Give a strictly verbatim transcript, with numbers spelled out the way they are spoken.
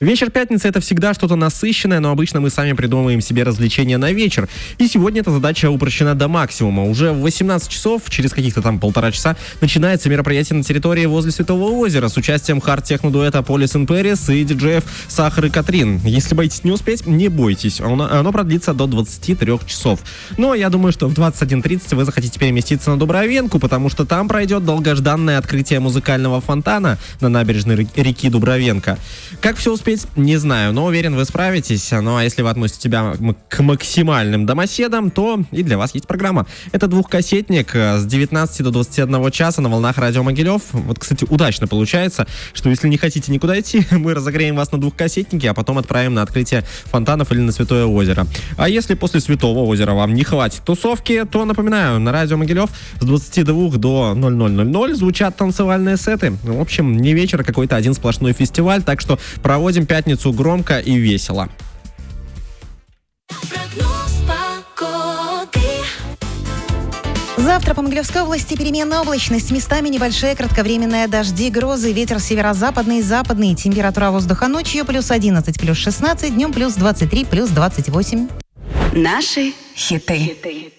Вечер пятницы — это всегда что-то насыщенное, но обычно мы сами придумываем себе развлечения на вечер. И сегодня эта задача упрощена до максимума. Уже в восемнадцать часов, через каких-то там полтора часа, начинается мероприятие на территории возле Святого озера с участием хард-техно-дуэта Полис энд Пэрис и диджеев Сахар и Катрин. Если боитесь не успеть, не бойтесь. Оно, оно продлится до двадцати трёх часов. Но я думаю, что в двадцать один тридцать вы захотите переместиться на Дубровенку, потому что там пройдет долгожданное открытие музыкального фонтана на набережной реки Дубровенка. Как все успеть? Не знаю, но уверен, вы справитесь. Ну а если вы относите себя к максимальным домоседам, то и для вас есть программа. Это двухкассетник с девятнадцати до двадцати одного часа на волнах Радио Могилев. Вот, кстати, удачно получается, что если не хотите никуда идти, мы разогреем вас на двухкассетнике, а потом отправим на открытие фонтанов или на Святое озеро. А если после Святого озера вам не хватит тусовки, то, напоминаю, на Радио Могилев с двадцати двух до ноль ноль ноль ноль звучат танцевальные сеты. В общем, не вечер, а какой-то один сплошной фестиваль, так что проводим пятницу громко и весело. Завтра по Могилевской области переменная облачность. Местами небольшие кратковременные дожди, грозы. Ветер северо-западный, западный. Температура воздуха ночью плюс одиннадцать, плюс шестнадцать. Днем плюс двадцать три, плюс двадцать восемь. Наши хиты.